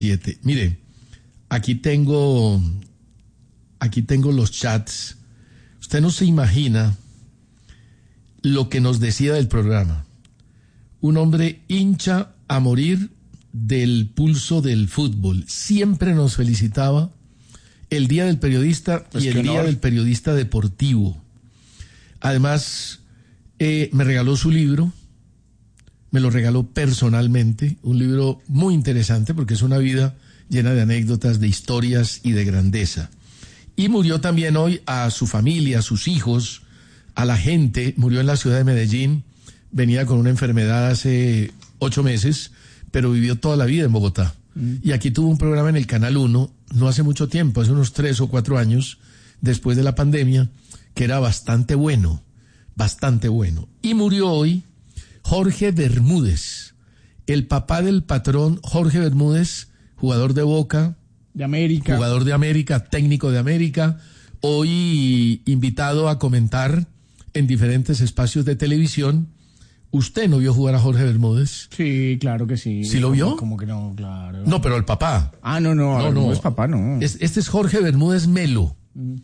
Mire, aquí tengo los chats. Usted no se imagina lo que nos decía del programa. Un hombre hincha a morir del pulso del fútbol. Siempre nos felicitaba el Día del Periodista y el Día del Periodista Deportivo. Además, me regaló su libro. Me lo regaló personalmente, un libro muy interesante porque es una vida llena de anécdotas, de historias y de grandeza. Y murió también hoy a su familia, a sus hijos, a la gente. Murió en la ciudad de Medellín, venía con una enfermedad hace 8 meses, pero vivió toda la vida en Bogotá. Y aquí tuvo un programa en el Canal 1, no hace mucho tiempo, hace unos 3 o 4 años, después de la pandemia, que era bastante bueno. Y murió hoy Jorge Bermúdez, el papá del patrón Jorge Bermúdez, jugador de Boca, jugador de América, técnico de América, hoy invitado a comentar en diferentes espacios de televisión. ¿Usted no vio jugar a Jorge Bermúdez? Sí, claro que sí. ¿Sí lo vio? Como que no, claro. No, pero el papá. No es papá, no. Este es Jorge Bermúdez Melo.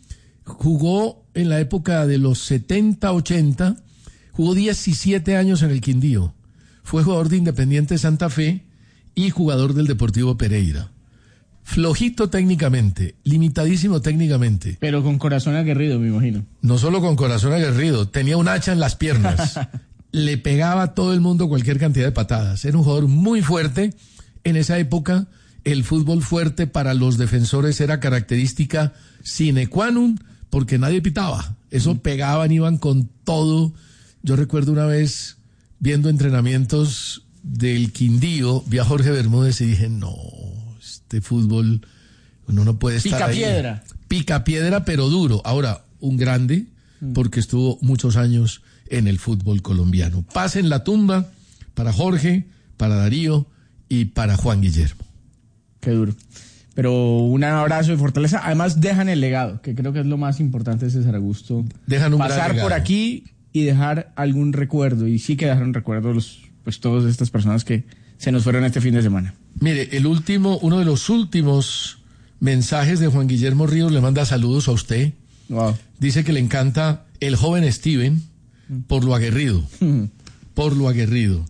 Jugó en la época de los 70, 80, jugó 17 años en el Quindío. Fue jugador de Independiente Santa Fe y jugador del Deportivo Pereira. Flojito técnicamente, limitadísimo técnicamente. Pero con corazón aguerrido, me imagino. No solo con corazón aguerrido, tenía un hacha en las piernas. Le pegaba a todo el mundo cualquier cantidad de patadas. Era un jugador muy fuerte. En esa época, el fútbol fuerte para los defensores era característica sine qua non, porque nadie pitaba. Eso pegaban, iban con todo. Yo recuerdo una vez viendo entrenamientos del Quindío, vi a Jorge Bermúdez y dije, no, este fútbol, uno no puede estar ahí. Pica piedra, pero duro. Ahora, un grande, porque estuvo muchos años en el fútbol colombiano. Paz en la tumba para Jorge, para Darío y para Juan Guillermo. Qué duro. Pero un abrazo de fortaleza. Además, dejan el legado, que creo que es lo más importante, César Augusto. Dejan un pasar por aquí y dejar algún recuerdo. Y sí que dejaron recuerdos, pues todas estas personas que se nos fueron este fin de semana. Mire, uno de los últimos mensajes de Juan Guillermo Ríos le manda saludos a usted. Wow. Dice que le encanta el joven Steven por lo aguerrido. Por lo aguerrido.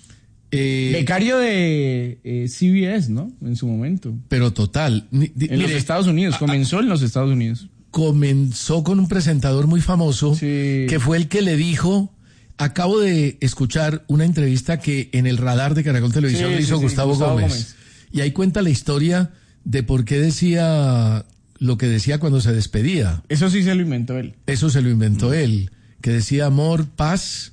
Becario de CBS, ¿no? En su momento. Pero total. Los Estados Unidos, comenzó en los Estados Unidos. Comenzó con un presentador muy famoso, que fue el que le dijo, acabo de escuchar una entrevista que en el radar de Caracol Televisión le hizo Gustavo Gómez. Y ahí cuenta la historia de por qué decía lo que decía cuando se despedía. Eso sí se lo inventó él. Eso se lo inventó él, que decía amor, paz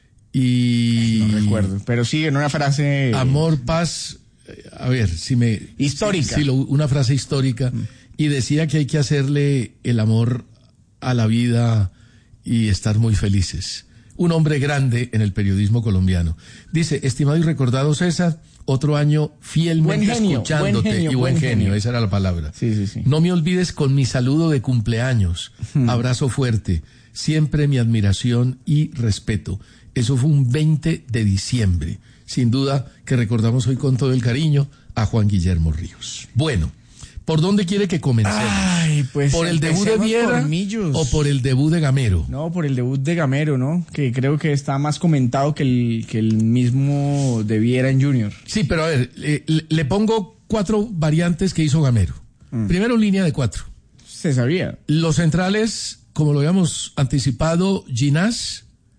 y... No recuerdo, pero sí, en una frase... Amor, paz, a ver, si me... Histórica. Una frase histórica. Y decía que hay que hacerle el amor a la vida y estar muy felices. Un hombre grande en el periodismo colombiano. Dice, estimado y recordado César, otro año fielmente escuchándote. Buen genio, esa era la palabra. Sí. No me olvides con mi saludo de cumpleaños. Abrazo fuerte. Siempre mi admiración y respeto. Eso fue un 20 de diciembre. Sin duda que recordamos hoy con todo el cariño a Juan Guillermo Ríos. Bueno, ¿por dónde quiere que comencemos? Ay, pues ¿Por el debut de Viera o por el debut de Gamero? No, por el debut de Gamero, ¿no? Que creo que está más comentado que el mismo de Viera en Junior. Sí, pero a ver, le pongo 4 variantes que hizo Gamero. Primero, línea de 4. Se sabía. Los centrales, como lo habíamos anticipado, Ginás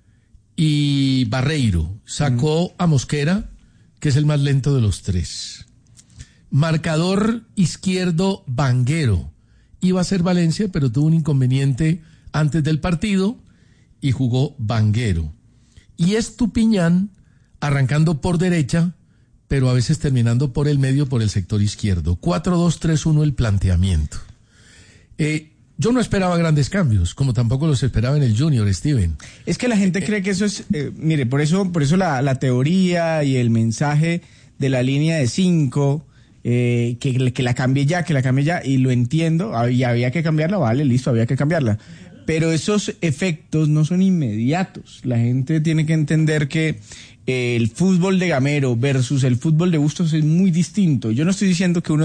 y Barreiro. Sacó a Mosquera, que es el más lento de los 3. Marcador izquierdo, Vanguero. Iba a ser Valencia, pero tuvo un inconveniente antes del partido y jugó Vanguero. Y Estupiñán, arrancando por derecha, pero a veces terminando por el medio, por el sector izquierdo. 4-2-3-1 el planteamiento. Yo no esperaba grandes cambios, como tampoco los esperaba en el Junior, Steven. Es que la gente cree que eso es... mire, por eso la teoría y el mensaje de la línea de 5... que la cambie ya, y lo entiendo, y había que cambiarla, vale, listo, había que cambiarla. Pero esos efectos no son inmediatos. La gente tiene que entender que el fútbol de Gamero versus el fútbol de Bustos es muy distinto. Yo no estoy diciendo que uno